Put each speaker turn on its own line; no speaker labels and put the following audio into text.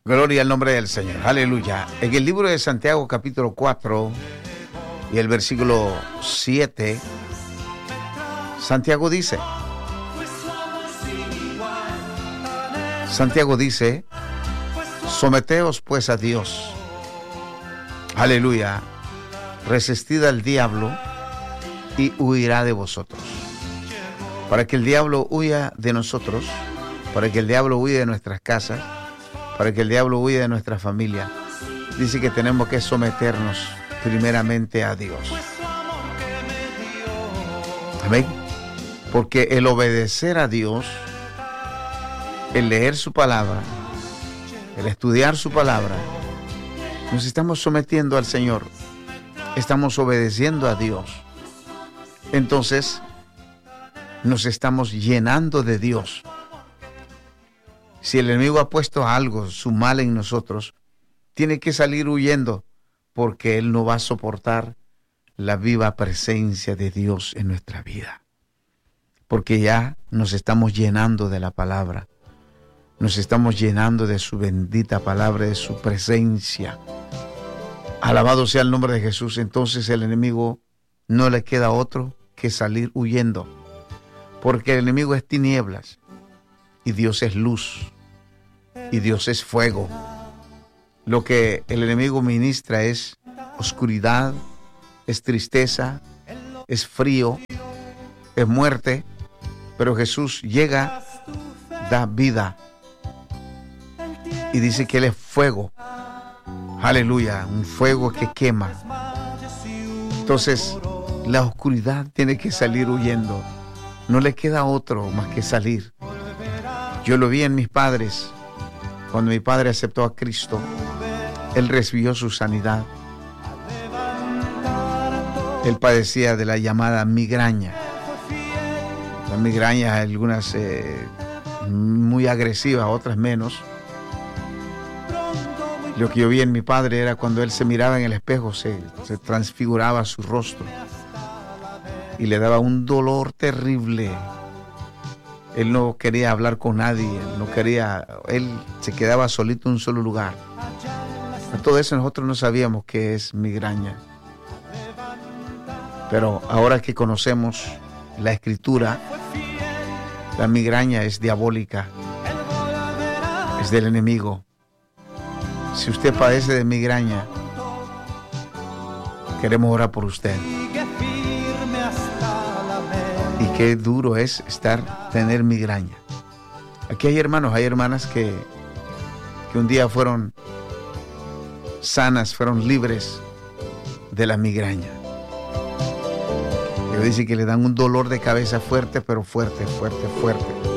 Gloria al nombre del Señor. Aleluya. En el libro de Santiago, capítulo 4 y el versículo 7, Santiago dice, someteos pues a Dios. Aleluya. Resistid al diablo y huirá de vosotros. Para que el diablo huya de nosotros, para que el diablo huya de nuestras casas, para que el diablo huya de nuestra familia, dice que tenemos que someternos primeramente a Dios. Amén. Porque el obedecer a Dios, el leer su palabra, el estudiar su palabra, nos estamos sometiendo al Señor, estamos obedeciendo a Dios. Entonces, nos estamos llenando de Dios. Si el enemigo ha puesto algo, su mal en nosotros, tiene que salir huyendo, porque él no va a soportar la viva presencia de Dios en nuestra vida. Porque ya nos estamos llenando de la palabra, nos estamos llenando de su bendita palabra, de su presencia. Alabado sea el nombre de Jesús. Entonces el enemigo no le queda otro que salir huyendo, porque el enemigo es tinieblas y Dios es luz y Dios es fuego. Lo que el enemigo ministra es oscuridad, es tristeza, es frío, es muerte, pero Jesús llega, da vida y dice que Él es fuego. Aleluya, un fuego que quema. Entonces, la oscuridad tiene que salir huyendo. No le queda otro más que salir. Yo lo vi en mis padres. Cuando mi padre aceptó a Cristo, él recibió su sanidad. Él padecía de la llamada migraña. La migraña, algunas muy agresivas, otras menos. Lo que yo vi en mi padre era cuando él se miraba en el espejo, se transfiguraba su rostro y le daba un dolor terrible. Él no quería hablar con nadie, él se quedaba solito en un solo lugar. A todo eso nosotros no sabíamos qué es migraña. Pero ahora que conocemos la Escritura, la migraña es diabólica, es del enemigo. Si usted padece de migraña, queremos orar por usted. Y qué duro es tener migraña. Aquí hay hermanos, hay hermanas que un día fueron sanas, fueron libres de la migraña. Ellos dicen que le dan un dolor de cabeza fuerte, pero fuerte, fuerte, fuerte.